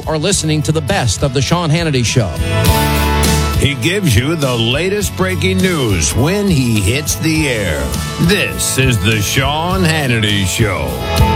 are listening to the best of The Sean Hannity Show. He gives you the latest breaking news when he hits the air. This is The Sean Hannity Show.